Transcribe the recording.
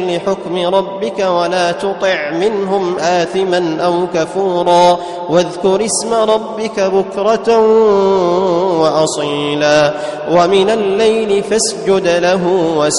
لحكم ربك ولا تطع منهم آثما أو كفورا واذكر اسم ربك بكرة وأصيلا ومن الليل فاسجد له